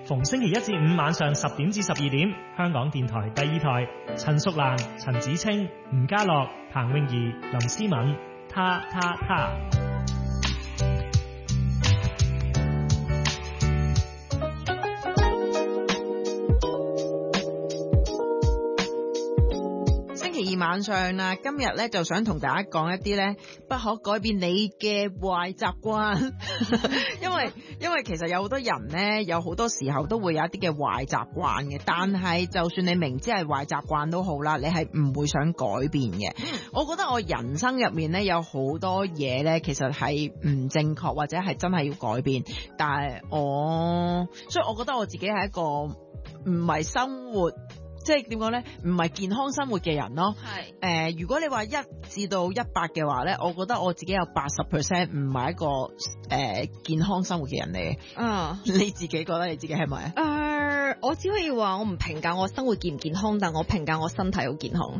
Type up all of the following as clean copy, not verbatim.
逢星期一至五晚上10點至12點，香港電台第2台，陳淑蘭、陳子清、吳家樂、彭詠儀、林思敏，他。 晚上啦，今日咧就想同大家講一啲咧不可改變你嘅壞習慣，因為其實有好多人咧，有好多時候都會有一啲嘅壞習慣嘅，但係就算你明知係壞習慣都好啦，你係唔會想改變嘅。我覺得我人生入面咧有好多嘢咧，其實係唔正確或者係真係要改變，但係所以我覺得我自己係一個唔係生活。即係點講咧？唔係健康生活嘅人咯。係如果你話1至到100嘅話咧，我覺得我自己有80% 唔係一個健康生活嘅人嚟嘅。你自己覺得你自己係咪啊？ 我只可以話我唔評價我生活健唔健康，但我評價我身體好健康。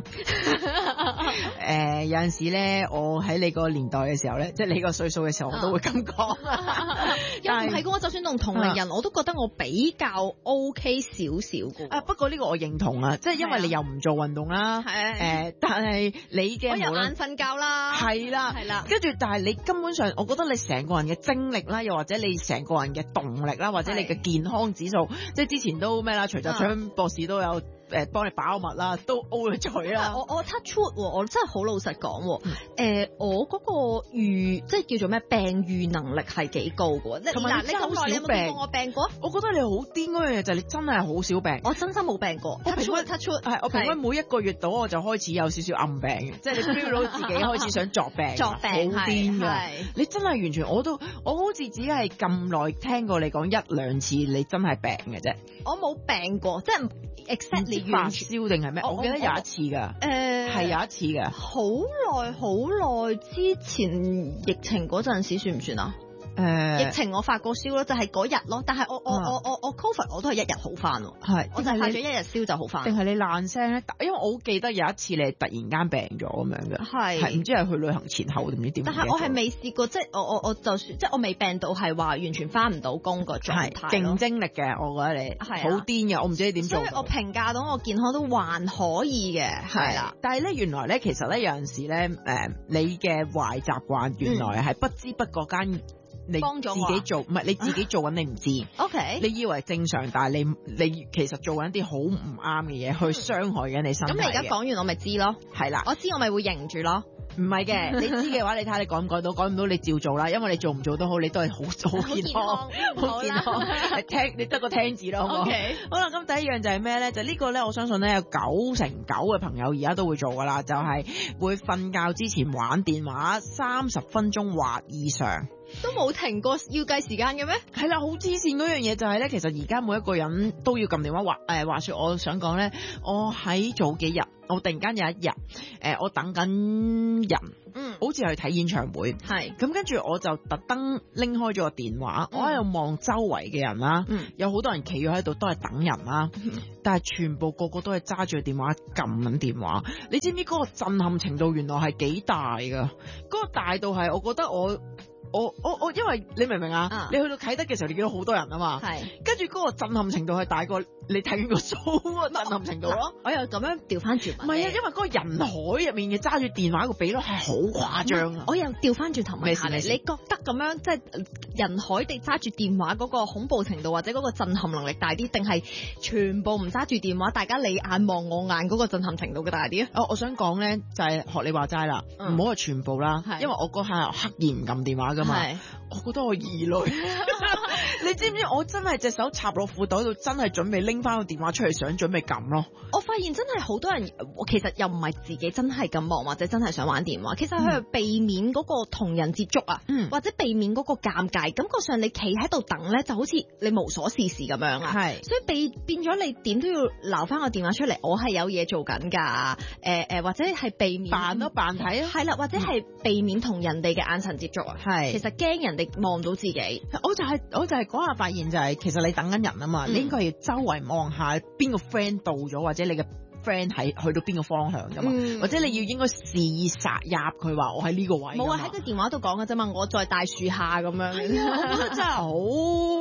有陣時咧，我喺你個年代嘅時候咧，即係你個歲數嘅時候，我都會咁講。 又唔係嘅，我就算同齡人，我都覺得我比較 OK 少少嘅。 不過呢個我認同。即係因為你又唔做運動啦，但係你嘅我又眼瞓覺啦， 係啦，跟住但係你根本上，我覺得你成個人嘅精力啦，又或者你成個人嘅動力啦，或者你嘅健康指數，即係之前都咩啦，徐澤昌博士都有幫你把脈啦，都 O 咗嘴啦。 我 touch wood，我真係好老實講，我嗰個即係叫做咩病愈能力係幾高嘅， 同埋你咁耐你有冇見過我病過？ 我覺得你好癲嗰樣嘢就係你真係好少病， 我真心冇病過。touch wood 係我平均每1個月到我就開始有少少暗病嘅，即係你 feel 到自己開始想作病，好癲㗎。你真係完全我好似只係咁耐聽過你講1-2次，你真係病嘅啫。 我冇病過，即係 exactly 發燒定係咩？我記得有一次㗎，係有一次㗎。 好耐之前疫情嗰陣時算唔算啊？疫情我發過燒咯，就係嗰日咯。但係我 COVID 我都係1日好翻喎。係，我就發咗1日燒就好翻。 定係你爛聲咧？因為我好記得有一次你係突然間病咗咁樣嘅。係唔知係去旅行前後定唔知點？ 但係我係未試過，即係我就算即係我未病到係話完全翻唔到工個狀態。 勁精力嘅，我覺得你係好癲嘅。我唔知你點做。 所以我評價到我健康都還可以嘅，係啦。 但係咧，原來咧，其實咧有陣時咧，你嘅壞習慣原來係不知不覺間。你自己做唔係你自己做緊，你唔知。OK， 你以為正常，但係你其實做緊啲好唔啱嘅嘢，去傷害緊你身體。 咁你而家講完我咪知咯，係啦，我知我咪會認住咯。 唔係嘅，你知嘅話，你睇下你改唔改到，改唔到你照做啦。因為你做唔做都好，你都係好健康，好健康。你得個聽字咯，好唔好？ Okay. 好啦，咁第一樣就係咩咧？就呢個咧，我相信咧有99%嘅朋友而家都會做噶啦，就係會瞓覺之前玩電話30分鐘或以上。 都冇停過，要計時間嘅咩？ 係啦，好黐線嗰樣嘢就係咧，其實而家每一個人都要撳電話。話說我想講咧，我喺早幾日，我突然間有一日，我等緊人，好似去睇演唱會，係咁跟住我就特登拎開咗個電話，我喺度望周圍嘅人啦，有好多人企咗喺度都係等人啦，但係全部個個都係揸住個電話撳緊電話。你知唔知嗰個震撼程度原來係幾大噶？嗰個大到係我覺得我，因為你明唔明啊？你去到啟德嘅時候，你見到好多人啊嘛，係跟住嗰個震撼程度係大過你睇完個 show 震撼程度咯。 我又咁樣調翻轉，唔係啊， 因為嗰個人海入面嘅揸住電話個比率係好誇張啊！ 我又調翻轉頭問下你，你覺得咁樣即係人海地揸住電話嗰個恐怖程度或者嗰個震撼能力大啲，定係全部唔揸住電話，大家你眼望我眼嗰個震撼程度嘅大啲啊？ 我想講咧就係學你話齋啦，唔好話全部啦，因為我嗰下刻意唔撳電話噶嘛，我覺得我異類。你知唔知我真係隻手插落褲袋度，真係準備拎翻個電話出嚟，想準備撳咯。我發現真係好多人其實又唔係自己真係咁忙，或者真係想玩電話，其實佢係避免嗰個同人接觸啊，或者避免嗰個尷尬，感覺上你企喺度等咧，就好似你無所事事咁樣啊。係，所以變咗你點都要撈翻個電話出嚟，我係有嘢做緊㗎。或者係避免扮睇啊， 係啦，或者係避免同人哋嘅眼神接觸啊。係，其實驚人哋望到自己。 我就係嗰下發現就係，其實你等緊人啊嘛，你應該要周圍望下邊個 friend 到咗，或者你嘅 friend 係去到邊個方向噶嘛，或者你要應該試殺入佢話我喺呢個位。冇啊， 喺個電話度講嘅啫嘛，我在大樹下咁樣。 我覺得真係好，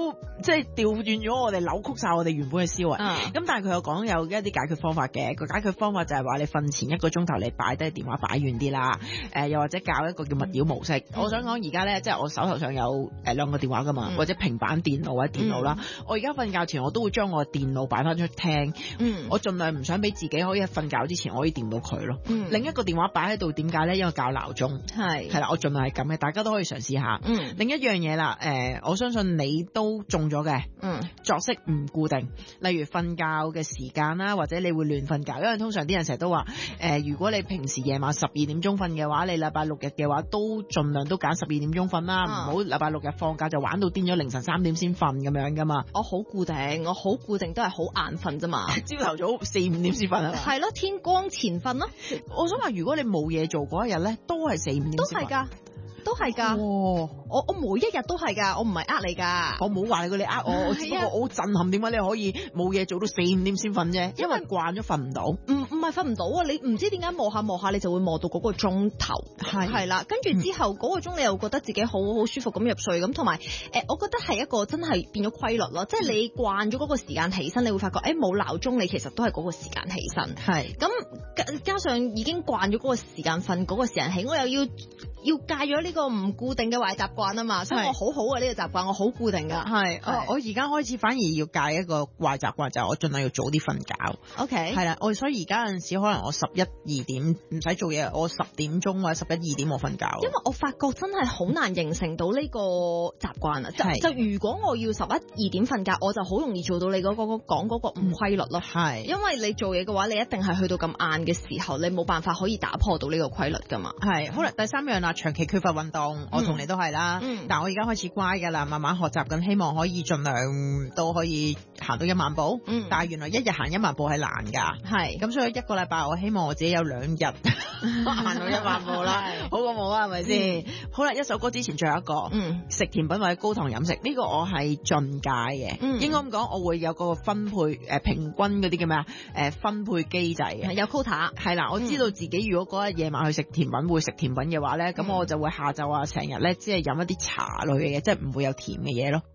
即係調轉咗我哋，扭曲晒我哋原本嘅思維。咁但係佢有講有一啲解決方法嘅，個解決方法就係話你瞓前1個鐘頭你擺低電話擺遠啲啦，又或者教一個叫勿擾模式。我想講而家咧，即係我手頭上有2個電話噶嘛，或者平板電腦或者電腦啦。我而家瞓覺前我都會將我嘅電腦擺翻出廳，我盡量唔想俾自己可以喺瞓覺之前可以掂到佢咯。另一個電話擺喺度，點解咧？因為校鬧鐘係啦，我盡量係咁嘅，大家都可以嘗試下。另一樣嘢啦，我相信你都中咗嘅，作息唔固定，例如瞓覺嘅時間啦，或者你會亂瞓覺，因為通常啲人成日都話，如果你平時夜晚12點鐘瞓嘅話，你禮拜6日嘅話都盡量都揀12點鐘瞓啦，唔好禮拜6日放假就玩到癲咗凌晨3點先瞓咁樣噶嘛。我好固定都係好眼瞓啫嘛，朝頭早4-5點先瞓係嘛？係咯，天光前瞓咯。我想話如果你冇嘢做嗰一日咧，都係4-5點先瞓。都係㗎，我每一日都係㗎，我唔係你㗎，我冇話你呃我，我只不過我好震撼點解你可以冇嘢做到4-5點先瞓啫，因為慣咗瞓唔到，唔係瞓唔到啊，你唔知點解磨下你就會磨到嗰個鐘頭，係啦，跟住之後嗰個鐘你又覺得自己好舒服咁入睡咁，同埋我覺得係一個真係變咗規律咯，即係你慣咗嗰個時間起身，你會發覺冇鬧鐘你其實都係嗰個時間起身，係咁加上已經慣咗嗰個時間瞓嗰個時間起，我又要戒咗呢個唔固定嘅壞習慣啊嘛，所以我好啊呢個習慣，我好固定㗎。係，我而家開始反而要戒一個壞習慣，就係我盡量要早啲瞓覺。OK，係啦，所以而家有陣時可能我11-2點唔使做嘢，我10點鐘或者11-2點我瞓覺。因為我發覺真係好難形成到呢個習慣啊，就如果我要11-2點瞓覺，我就好容易做到你嗰個講嗰個唔規律咯。係，因為你做嘢嘅話，你一定係去到咁晏嘅時候，你冇辦法可以打破到呢個規律㗎嘛。係，好啦，第3樣啦。長期缺乏運動，我同你都係啦。但我而家開始乖㗎啦，慢慢學習緊，希望可以盡量都可以行到1萬步。但係原來一日行1萬步係難㗎。係，咁所以1個禮拜我希望我自己有2日行到1萬步啦，好過冇啊，係咪先？好啦，一首歌之前最後一個，食甜品或者高糖飲食呢個我係進戒嘅。應該咁講，我會有個分配平均嗰啲叫咩啊？分配機制嘅，有 quota。係啦，我知道自己如果嗰日夜晚去食甜品會食甜品嘅話咧，咁我就會下晝啊成日咧，即係飲一啲茶類嘅嘢，即係唔會有甜嘅嘢咯。